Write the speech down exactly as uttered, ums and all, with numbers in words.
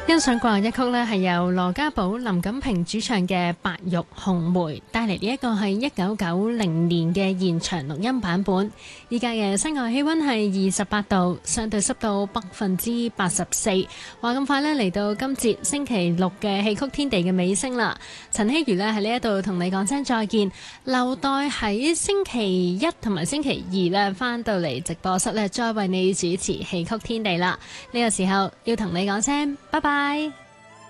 欣賞過一曲呢係由羅家寶、林錦平主唱嘅《白玉紅梅》，帶嚟呢一個係一九九零年嘅現場錄音版本。依家嘅室外氣溫係二十八度，相對濕度百分之八十四。話咁快呢，嚟到今節星期六嘅戲曲天地嘅尾聲啦。陳希如呢喺呢一度同你講聲再見，留待喺星期一同埋星期二呢翻到嚟直播室呢，再為你主持戲曲天地啦。呢個時候要同你講聲拜拜。